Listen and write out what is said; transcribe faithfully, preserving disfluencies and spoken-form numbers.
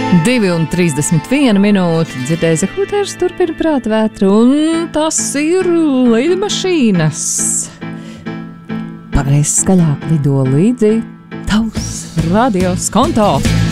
divi un trīsdesmit viena minūte, dzirdēja Zahūtērs turpina prāta vētru, un tas ir lidmašīnas. Pagreiz skaļāk lido līdzi tavs radios konto.